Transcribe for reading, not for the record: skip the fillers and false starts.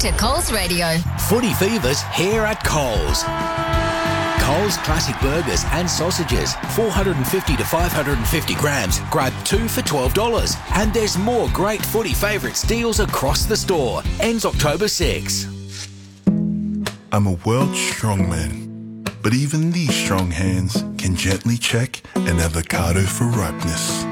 to Coles Radio. Footy Fever's here at Coles. Coles Classic Burgers and Sausages, 450 to 550 grams. Grab 2 for $12. And there's more great Footy Favourites deals across the store. Ends October 6. I'm a world strongman, but even these strong hands can gently check an avocado for ripeness.